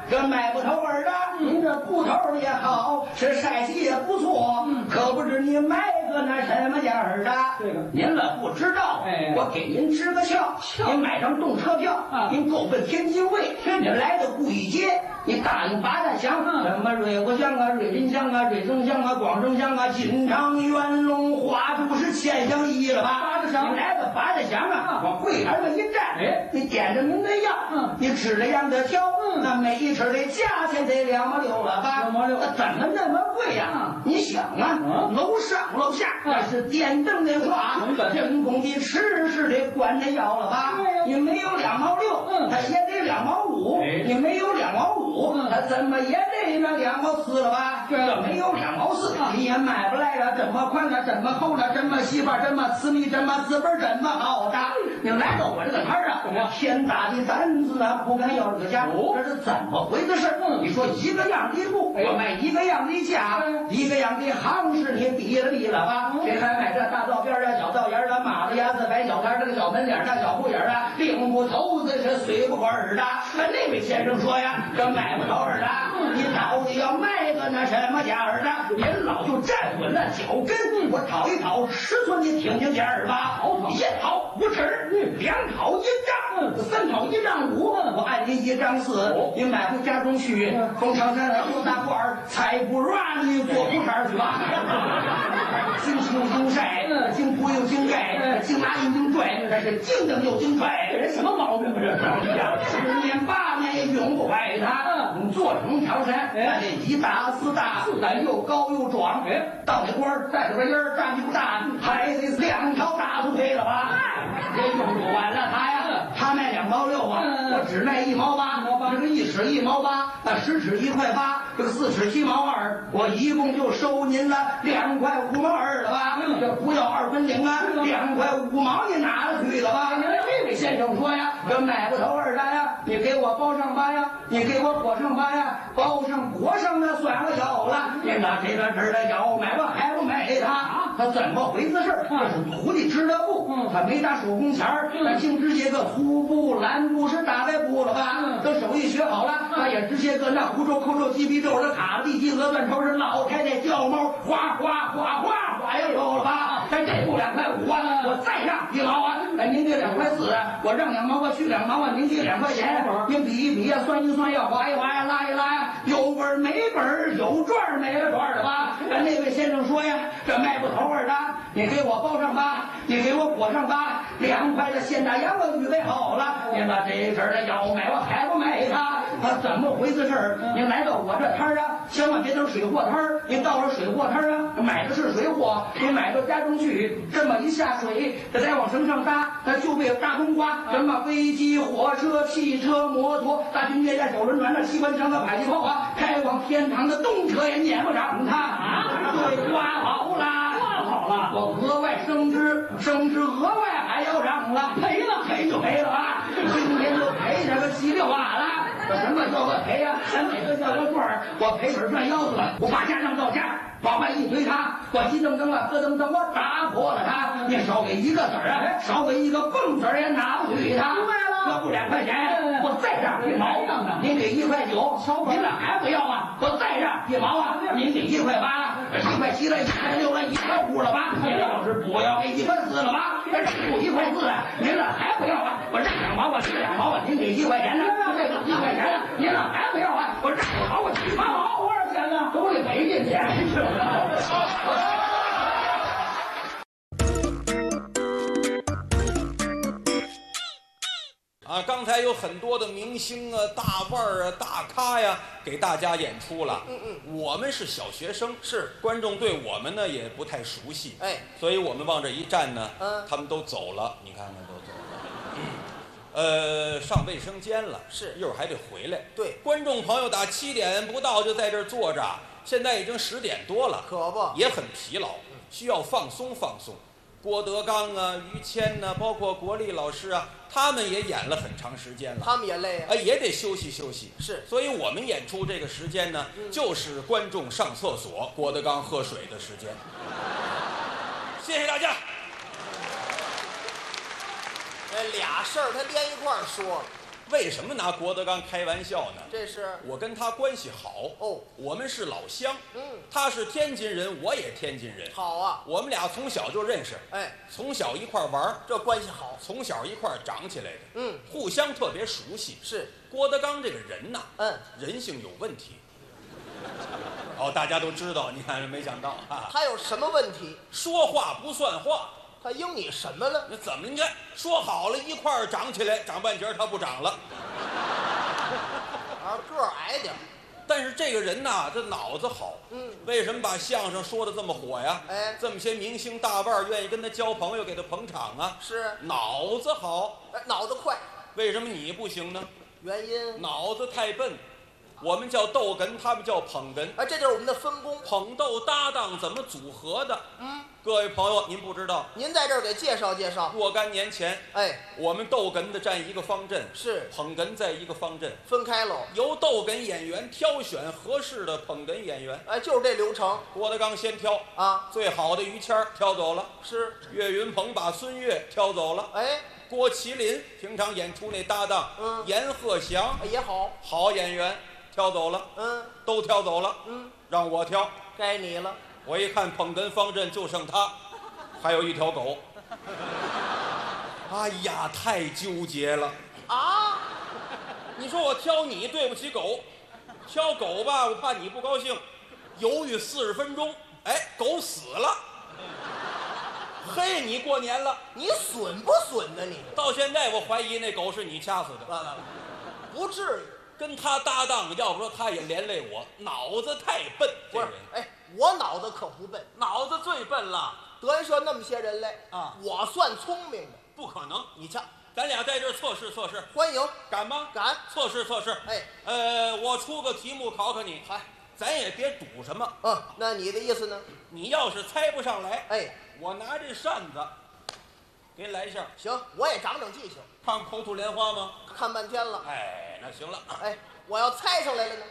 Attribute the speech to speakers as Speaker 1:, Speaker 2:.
Speaker 1: 这卖不头儿的，您这布头也好，是晒洗也不错，可不知你买个那什么价儿的？
Speaker 2: 这个
Speaker 1: 您了不知道，我给您支个窍，您买张动车票，您够奔天津卫，您来到故意街，你答应八大乡，什么瑞国乡啊、瑞林乡啊、瑞增乡啊、广正乡啊、金昌、元龙、花都是千乡一了吧？
Speaker 2: 八大乡，
Speaker 1: 你来到八大乡啊，往柜台上一站，你点着您的药，你吃了样的挑，那每一吃的价钱得2毛6了吧？2毛6，怎么那么贵呀？你想啊，楼上楼下那是电灯的话，人工的吃是得管那药了吧？你没有2毛6，他也得2毛5，你没有2毛5，他怎么也得那2毛4了吧？这没有2毛4，你也买不来了，这么宽了，这么厚了，这么细吧，这么私密，这么资本，这么好的。你来到我这个摊儿啊，天大的担子啊，不敢要这个价，这是怎么回事？你说一个样的布，我卖一个样的价，一个样的行市，你比了吧？谁还买这大道边啊、小道沿的、马子牙子、白小摊这个小门脸大小布眼啊，领不头子是随不过耳的。那位先生说呀，这买不着耳的，你到底要卖个那什么价儿的？您老就站稳了脚跟，我讨一讨尺寸，你听听价儿吧。1讨5尺，2讨1丈，3讨1丈5，我按您1丈4，您买回家中去，从长山来做大褂儿，才不让你做裤衩去吧。经青经晒，经铺又经盖，经拉又经拽，这是经蹬又经拽，这什么毛病啊？这10年8年也用不坏它。做成条山，这一大4大，又高又壮，到那官儿带着个烟儿，站起不大，还得2条大粗腿了吧？这用不完了它呀，他卖2毛6啊，我只卖1毛8，这个1尺1毛8，那10尺1块8，这个4尺7毛2，我一共就收您了2块5毛2了吧？这不要2分领啊，2块5毛你拿了去了吧？这位先生说呀，这买不头二单呀，你给我包上吧呀，你给我裹上吧呀，包上裹上那算我有了，您拿这个这的要买我还不买他？他怎么回事？这是徒弟织的布，他没打手工钱儿，他净织些个粗布、蓝布是大白布了吧？等手艺学好了，他也织些个那胡皱、扣皱、鸡皮皱的卡地鸡鹅断头是老太太叫猫，哗哗哗哗哗又有了吧？咱这布2块5啊，我再让1毛啊，您给2块4啊，我让2毛啊，去2毛啊，您给2块钱，您比一比呀，算一算呀，划一划呀，拉一拉呀，有本儿没本儿，有赚儿没了赚儿的吧？那位先生说呀，这卖不头儿的，你给我包上吧，你给我裹上吧，2块的现大洋我预备好了，您把这事儿的要买我还不买他？他怎么回事？您来到我这摊儿啊，千万别等水货摊儿，您到了水货摊儿啊，买的是水货，您买到家中去，这么一下水，这再往绳上搭，它就被大冬瓜，什么飞机、火车、汽车、摩托、大军舰呀、小轮船的机关枪的迫击炮啊，开往天堂的动车也撵不上它啊！对，刮好了，我额外升职额外还要涨了，赔就赔了啊！今天就赔这个7、6瓦了。什么叫个赔呀？哪个叫个赚儿？我赔本赚腰子了，我把家当到家，往外一推他，我急蹬蹬了，咯噔噔，我打破了他。你少给1个子儿啊，少给1个蹦子儿也拿不去他。这不2块钱，我再让1毛，您给1块9，您这还不要啊？我再让1毛啊，您给1块8，1块7了，1块6了，1块5了吧？您要是不要给1块4了吧？这不1块4了，您这还不要啊？我让2毛，我去2毛啊，您给1块钱呢？这个1块钱呢，您这还不要啊？我让2毛，我去8毛，多少钱呢？都得赔进去。
Speaker 3: 啊，刚才有很多的明星啊、大腕儿啊、大咖呀，给大家演出了。我们是小学生，是观众对我们呢也不太熟悉，所以我们往这一站呢，他们都走了，你看看都走了。上卫生间了，是一会儿还得回来。对，观众朋友打7点不到就在这儿坐着，现在已经10点多了，可不也很疲劳，需要放松放松。郭德纲啊、于谦呐，包括国立老师啊，他们也演了很长时间了，他们也累啊，也得休息休息。是，所以我们演出这个时间呢，就是观众上厕所、郭德纲喝水的时间。谢谢大家。
Speaker 4: 俩事儿他连一块儿说，
Speaker 3: 为什么拿郭德纲开玩笑呢？
Speaker 2: 这是
Speaker 3: 我跟他关系好
Speaker 2: 哦，
Speaker 3: 我们是老乡。
Speaker 2: 嗯，
Speaker 3: 他是天津人，我也天津人。
Speaker 2: 好啊，
Speaker 3: 我们俩从小就认识，
Speaker 2: 哎，
Speaker 3: 从小一块玩，
Speaker 2: 这关系好。
Speaker 3: 从小一块长起来的。
Speaker 2: 嗯，
Speaker 3: 互相特别熟悉。
Speaker 2: 是
Speaker 3: 郭德纲这个人呐，人性有问题。哦，大家都知道，你看没想到啊。
Speaker 2: 他有什么问题？
Speaker 3: 说话不算话。
Speaker 2: 他应你什么了？
Speaker 3: 那怎么？你看说好了一块儿长起来，长半截他不长了。
Speaker 2: 啊，个儿矮点。
Speaker 3: 但是这个人呐，这脑子好。
Speaker 2: 嗯，
Speaker 3: 为什么把相声说的这么火呀？
Speaker 2: 哎，
Speaker 3: 这么些明星大腕儿愿意跟他交朋友，给他捧场啊。
Speaker 2: 是
Speaker 3: 脑子好。
Speaker 2: 哎，脑子快。
Speaker 3: 为什么你不行呢？
Speaker 2: 原因
Speaker 3: 脑子太笨。我们叫逗哏，他们叫捧哏。
Speaker 2: 哎，这就是我们的分工。
Speaker 3: 捧逗搭档怎么组合的？各位朋友，您不知道。
Speaker 2: 您在这儿给介绍介绍。
Speaker 3: 若干年前，
Speaker 2: 哎，
Speaker 3: 我们逗哏的站一个方阵，
Speaker 2: 是
Speaker 3: 捧哏在一个方阵，
Speaker 2: 分开喽。
Speaker 3: 由逗哏演员挑选合适的捧哏演员。
Speaker 2: 哎，就是这流程。
Speaker 3: 郭德纲先挑
Speaker 2: 啊，
Speaker 3: 最好的于谦儿挑走了，
Speaker 2: 是
Speaker 3: 岳云鹏把孙越挑走了。
Speaker 2: 哎，
Speaker 3: 郭麒麟平常演出那搭档，阎鹤祥
Speaker 2: 也好，
Speaker 3: 好演员挑走了，都挑走了，让我挑，
Speaker 2: 该你了。
Speaker 3: 我一看捧哏方阵就剩他，还有一条狗。哎呀，太纠结了
Speaker 2: 啊！
Speaker 3: 你说我挑你对不起狗，挑狗吧，我怕你不高兴，犹豫40分钟，哎，狗死了。嘿，你过年了，
Speaker 2: 你损不损呢？你
Speaker 3: 到现在我怀疑那狗是你掐死的。
Speaker 2: 不至于。
Speaker 3: 跟他搭档，要不说他也连累我，脑子太笨。
Speaker 2: 不是，哎，我脑子可不笨，
Speaker 3: 脑子最笨了。
Speaker 2: 德云社那么些人来
Speaker 3: 啊，
Speaker 2: 我算聪明的。
Speaker 3: 不可能，
Speaker 2: 你瞧，
Speaker 3: 咱俩在这儿测试测试，
Speaker 2: 欢迎，
Speaker 3: 敢吗？
Speaker 2: 敢，
Speaker 3: 测试测试。
Speaker 2: 哎，
Speaker 3: 我出个题目考考你，
Speaker 2: 嗨，
Speaker 3: 咱也别赌什么。
Speaker 2: 那你的意思呢？
Speaker 3: 你要是猜不上来，
Speaker 2: 哎，
Speaker 3: 我拿这扇子给你来一下。
Speaker 2: 行，我也长长记性。
Speaker 3: 看口吐莲花吗？
Speaker 2: 看半天了。
Speaker 3: 哎，那行了。
Speaker 2: 哎，我要猜上来了呢？